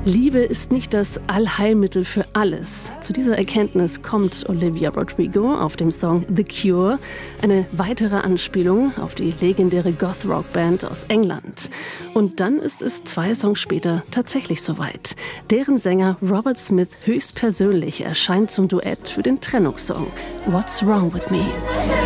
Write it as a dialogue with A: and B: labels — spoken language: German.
A: Liebe ist nicht das Allheilmittel für alles. Zu dieser Erkenntnis kommt Olivia Rodrigo auf dem Song The Cure, eine weitere Anspielung auf die legendäre Goth-Rock-Band aus England. Und dann ist es 2 Songs später tatsächlich soweit. Deren Sänger Robert Smith höchstpersönlich erscheint zum Duett für den Trennungssong What's Wrong With Me.